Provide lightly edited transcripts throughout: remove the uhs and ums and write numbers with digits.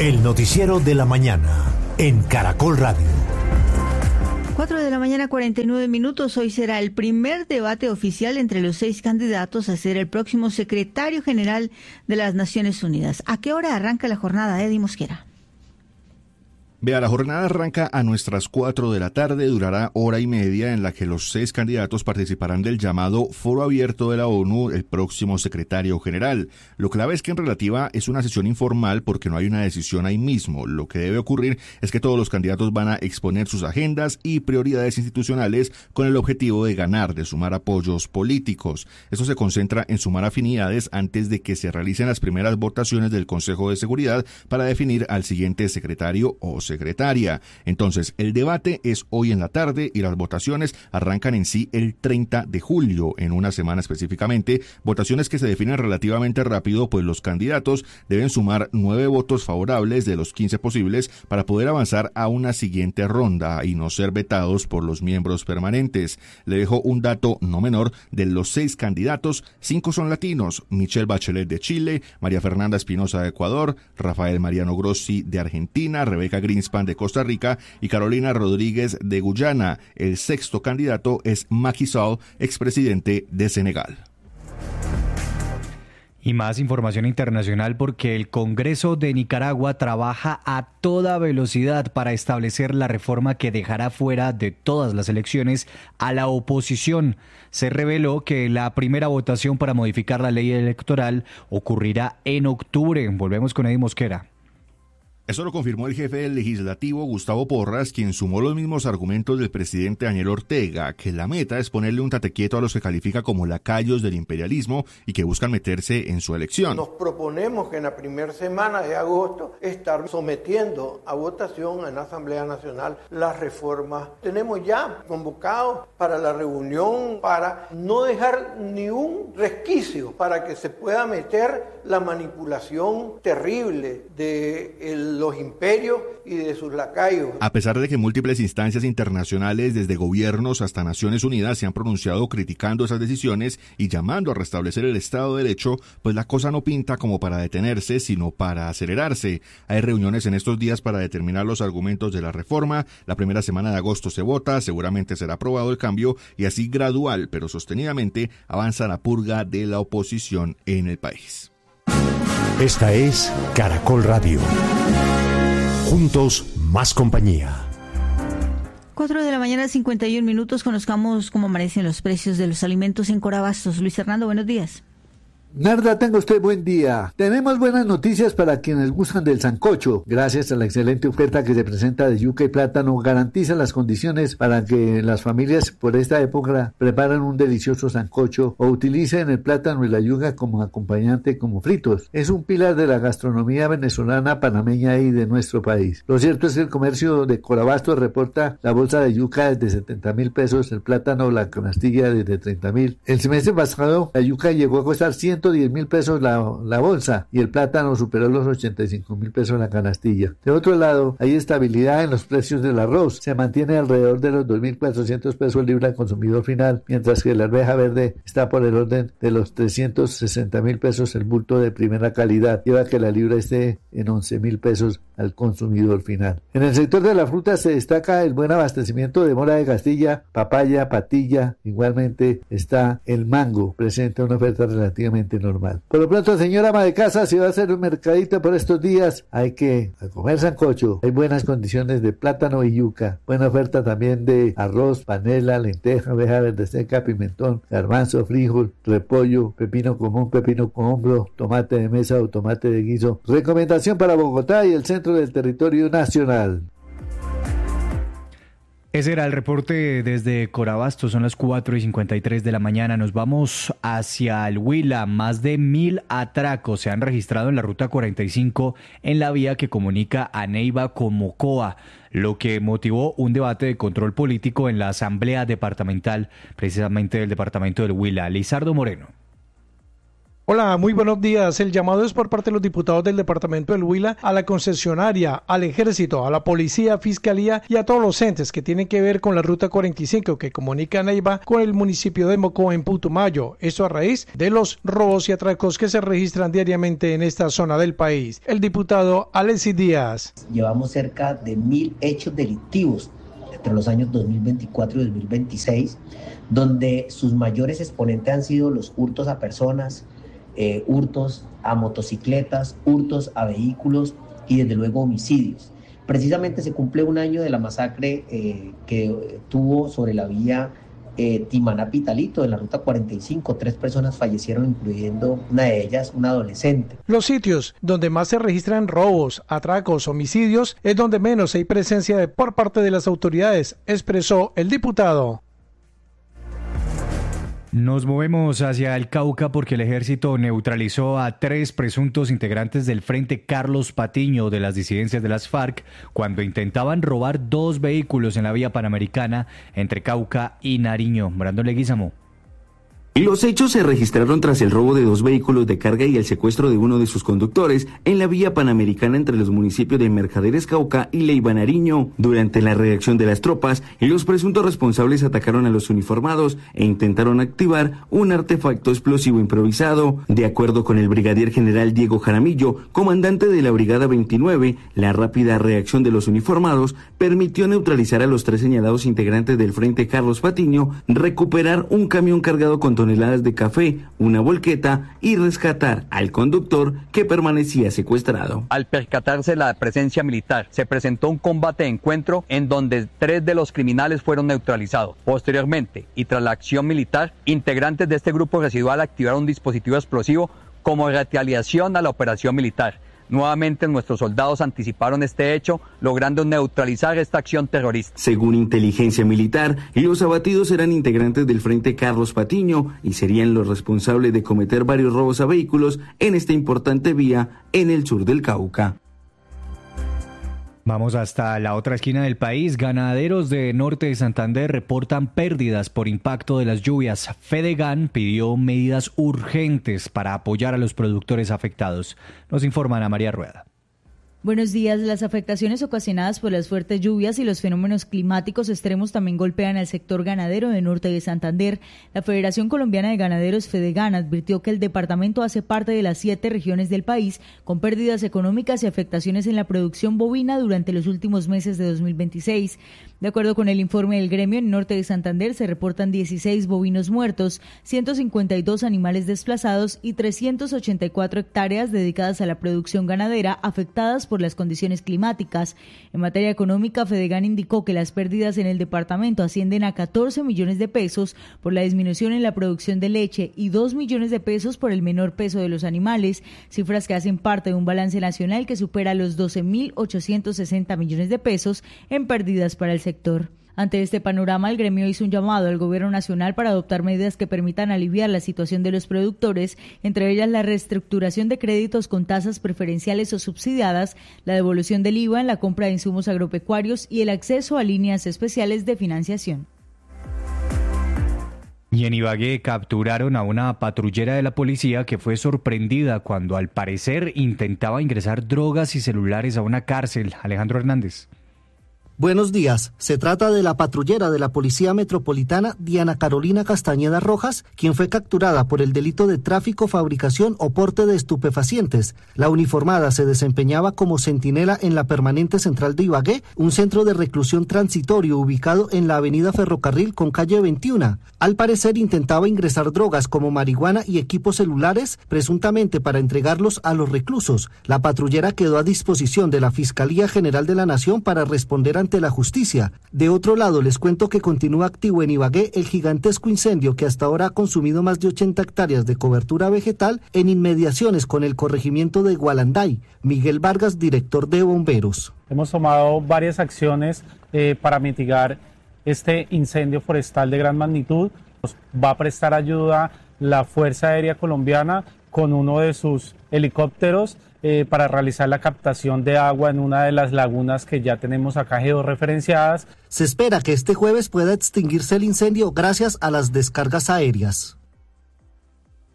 El noticiero de la mañana en Caracol Radio. 4:49 a.m. Hoy será el primer debate oficial entre los 6 candidatos a ser el próximo secretario general de las Naciones Unidas. ¿A qué hora arranca la jornada, Eddie Mosquera? Vea, la jornada arranca a nuestras 4 de la tarde, durará hora y media en la que los 6 candidatos participarán del llamado Foro Abierto de la ONU, el próximo secretario general. Lo clave es que en relativa es una sesión informal porque no hay una decisión ahí mismo. Lo que debe ocurrir es que todos los candidatos van a exponer sus agendas y prioridades institucionales con el objetivo de ganar, de sumar apoyos políticos. Esto se concentra en sumar afinidades antes de que se realicen las primeras votaciones del Consejo de Seguridad para definir al siguiente secretario o secretaria. Entonces, el debate es hoy en la tarde y las votaciones arrancan en sí el 30 de julio, en una semana específicamente, votaciones que se definen relativamente rápido, pues los candidatos deben sumar 9 votos favorables de los 15 posibles para poder avanzar a una siguiente ronda y no ser vetados por los miembros permanentes. Le dejo un dato no menor: de los 6 candidatos, 5 son latinos: Michelle Bachelet de Chile, María Fernanda Espinosa de Ecuador, Rafael Mariano Grossi de Argentina, Rebeca Greenspan de Costa Rica y Carolina Rodríguez de Guyana. El 6º candidato es Macky Sall, expresidente de Senegal. Y más información internacional porque el Congreso de Nicaragua trabaja a toda velocidad para establecer la reforma que dejará fuera de todas las elecciones a la oposición. Se reveló que la primera votación para modificar la ley electoral ocurrirá en octubre. Volvemos con Eddie Mosquera. Eso lo confirmó el jefe del legislativo, Gustavo Porras, quien sumó los mismos argumentos del presidente Daniel Ortega, que la meta es ponerle un tate quieto a los que califica como lacayos del imperialismo y que buscan meterse en su elección. Nos proponemos que en la primera semana de agosto estar sometiendo a votación en la Asamblea Nacional las reformas. Tenemos ya convocados para la reunión para no dejar ni un resquicio para que se pueda meter la manipulación terrible de los imperios y de sus lacayos. A pesar de que múltiples instancias internacionales, desde gobiernos hasta Naciones Unidas, se han pronunciado criticando esas decisiones y llamando a restablecer el Estado de Derecho, pues la cosa no pinta como para detenerse, sino para acelerarse. Hay reuniones en estos días para determinar los argumentos de la reforma. La primera semana de agosto se vota, seguramente será aprobado el cambio y así gradual, pero sostenidamente, avanza la purga de la oposición en el país. Esta es Caracol Radio. Juntos, más compañía. 4:51 a.m. Conozcamos cómo amanecen los precios de los alimentos en Corabastos. Luis Hernando, buenos días. Narda, tenga usted buen día. Tenemos buenas noticias para quienes gustan del sancocho. Gracias a la excelente oferta que se presenta de yuca y plátano, garantiza las condiciones para que las familias por esta época preparen un delicioso sancocho o utilicen el plátano y la yuca como acompañante, como fritos. Es un pilar de la gastronomía venezolana, panameña y de nuestro país. Lo cierto es que el comercio de Corabastos reporta la bolsa de yuca desde 70.000 pesos, el plátano, la canastilla desde 30.000. El semestre pasado la yuca llegó a costar 110.000 pesos la bolsa y el plátano superó los 85.000 pesos la canastilla. De otro lado, hay estabilidad en los precios del arroz. Se mantiene alrededor de los 2.400 pesos libra al consumidor final, mientras que la arveja verde está por el orden de los 360.000 pesos el bulto de primera calidad. Lleva que la libra esté en 11.000 pesos al consumidor final. En el sector de la fruta se destaca el buen abastecimiento de mora de Castilla, papaya, patilla. Igualmente está el mango, presenta una oferta relativamente normal. Por lo pronto, señora ama de casa, si va a hacer un mercadito por estos días, hay que comer sancocho. Hay buenas condiciones de plátano y yuca. Buena oferta también de arroz, panela, lenteja, abeja verde seca, pimentón, garbanzo, frijol, repollo, pepino común, pepino con hombro, tomate de mesa o tomate de guiso. Recomendación para Bogotá y el centro del territorio nacional. Ese era el reporte desde Corabastos. Son las 4:53 de la mañana. Nos vamos hacia el Huila. Más de 1.000 atracos se han registrado en la ruta 45 en la vía que comunica a Neiva con Mocoa, lo que motivó un debate de control político en la Asamblea Departamental, precisamente del departamento del Huila. Lizardo Moreno. Hola, muy buenos días. El llamado es por parte de los diputados del departamento del Huila a la concesionaria, al ejército, a la policía, fiscalía y a todos los entes que tienen que ver con la ruta 45 que comunica Neiva con el municipio de Mocó en Putumayo. Esto a raíz de los robos y atracos que se registran diariamente en esta zona del país. El diputado Alexis Díaz. Llevamos cerca de 1.000 hechos delictivos entre los años 2024 y 2026, donde sus mayores exponentes han sido los hurtos a personas, hurtos a motocicletas, hurtos a vehículos y desde luego homicidios. Precisamente se cumple un año de la masacre que tuvo sobre la vía Timaná-Pitalito en la ruta 45. 3 personas fallecieron, incluyendo una de ellas una adolescente. Los sitios donde más se registran robos, atracos, homicidios es donde menos hay presencia por parte de las autoridades, expresó el diputado. Nos movemos hacia el Cauca porque el ejército neutralizó a 3 presuntos integrantes del Frente Carlos Patiño de las disidencias de las FARC cuando intentaban robar 2 vehículos en la vía panamericana entre Cauca y Nariño. Brandon Leguizamo. Los hechos se registraron tras el robo de 2 vehículos de carga y el secuestro de uno de sus conductores en la vía panamericana entre los municipios de Mercaderes Cauca y Leiva Nariño. Durante la reacción de las tropas, los presuntos responsables atacaron a los uniformados e intentaron activar un artefacto explosivo improvisado. De acuerdo con el brigadier general Diego Jaramillo, comandante de la Brigada 29, la rápida reacción de los uniformados permitió neutralizar a los 3 señalados integrantes del Frente Carlos Patiño, recuperar un camión cargado con toneladas de café, una volqueta y rescatar al conductor que permanecía secuestrado. Al percatarse la presencia militar, se presentó un combate de encuentro en donde 3 de los criminales fueron neutralizados. Posteriormente, y tras la acción militar, integrantes de este grupo residual activaron un dispositivo explosivo como retaliación a la operación militar. Nuevamente nuestros soldados anticiparon este hecho, logrando neutralizar esta acción terrorista. Según inteligencia militar, los abatidos eran integrantes del Frente Carlos Patiño y serían los responsables de cometer varios robos a vehículos en esta importante vía en el sur del Cauca. Vamos hasta la otra esquina del país. Ganaderos de norte de Santander reportan pérdidas por impacto de las lluvias. Fedegan pidió medidas urgentes para apoyar a los productores afectados. Nos informa Ana María Rueda. Buenos días. Las afectaciones ocasionadas por las fuertes lluvias y los fenómenos climáticos extremos también golpean al sector ganadero de norte de Santander. La Federación Colombiana de Ganaderos, Fedegan, advirtió que el departamento hace parte de las 7 regiones del país con pérdidas económicas y afectaciones en la producción bovina durante los últimos meses de 2026. De acuerdo con el informe del gremio, en norte de Santander se reportan 16 bovinos muertos, 152 animales desplazados y 384 hectáreas dedicadas a la producción ganadera afectadas por las condiciones climáticas. En materia económica, Fedegan indicó que las pérdidas en el departamento ascienden a 14 millones de pesos por la disminución en la producción de leche y 2 millones de pesos por el menor peso de los animales, cifras que hacen parte de un balance nacional que supera los 12.860 millones de pesos en pérdidas para el sector. Ante este panorama, el gremio hizo un llamado al gobierno nacional para adoptar medidas que permitan aliviar la situación de los productores, entre ellas la reestructuración de créditos con tasas preferenciales o subsidiadas, la devolución del IVA en la compra de insumos agropecuarios y el acceso a líneas especiales de financiación. Y en Ibagué capturaron a una patrullera de la policía que fue sorprendida cuando al parecer intentaba ingresar drogas y celulares a una cárcel. Alejandro Hernández. Buenos días. Se trata de la patrullera de la Policía Metropolitana Diana Carolina Castañeda Rojas, quien fue capturada por el delito de tráfico, fabricación o porte de estupefacientes. La uniformada se desempeñaba como centinela en la Permanente Central de Ibagué, un centro de reclusión transitorio ubicado en la avenida Ferrocarril con calle 21. Al parecer intentaba ingresar drogas como marihuana y equipos celulares, presuntamente para entregarlos a los reclusos. La patrullera quedó a disposición de la Fiscalía General de la Nación para responder ante la justicia. De otro lado, les cuento que continúa activo en Ibagué el gigantesco incendio que hasta ahora ha consumido más de 80 hectáreas de cobertura vegetal en inmediaciones con el corregimiento de Gualanday. Miguel Vargas, director de Bomberos. Hemos tomado varias acciones para mitigar este incendio forestal de gran magnitud. Nos va a prestar ayuda la Fuerza Aérea Colombiana con uno de sus helicópteros para realizar la captación de agua en una de las lagunas que ya tenemos acá georreferenciadas. Se espera que este jueves pueda extinguirse el incendio gracias a las descargas aéreas.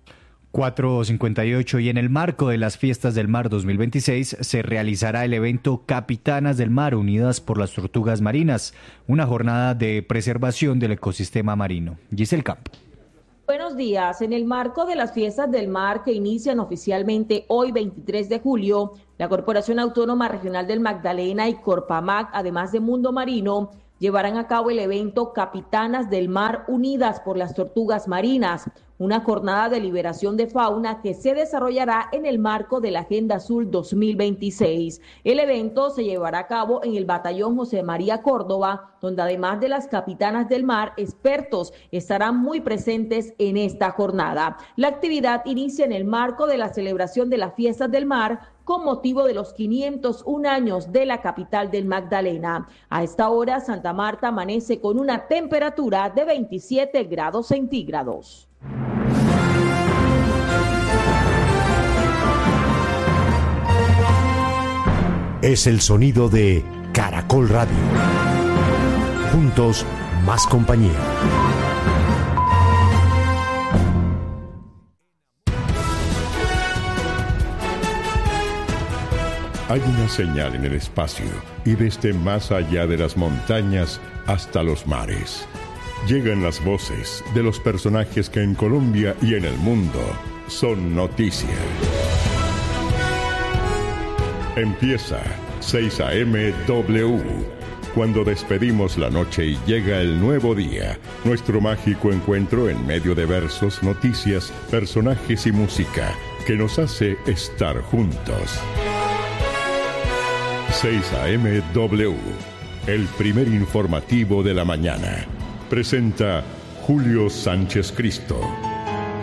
4:58 y en el marco de las Fiestas del Mar 2026 se realizará el evento Capitanas del Mar Unidas por las Tortugas Marinas, una jornada de preservación del ecosistema marino. Giselle Campo. Buenos días. En el marco de las Fiestas del Mar que inician oficialmente hoy 23 de julio, la Corporación Autónoma Regional del Magdalena y Corpamac, además de Mundo Marino, llevarán a cabo el evento Capitanas del Mar Unidas por las Tortugas Marinas, una jornada de liberación de fauna que se desarrollará en el marco de la Agenda Azul 2026. El evento se llevará a cabo en el Batallón José María Córdoba, donde además de las Capitanas del Mar, expertos estarán muy presentes en esta jornada. La actividad inicia en el marco de la celebración de las Fiestas del Mar, con motivo de los 501 años de la capital del Magdalena. A esta hora, Santa Marta amanece con una temperatura de 27 grados centígrados. Es el sonido de Caracol Radio. Juntos, más compañía. Hay una señal en el espacio y desde más allá de las montañas hasta los mares. Llegan las voces de los personajes que en Colombia y en el mundo son noticia. Empieza 6 a.m. W. Cuando despedimos la noche y llega el nuevo día, nuestro mágico encuentro en medio de versos, noticias, personajes y música que nos hace estar juntos. 6 a.m. W, el primer informativo de la mañana. Presenta Julio Sánchez Cristo.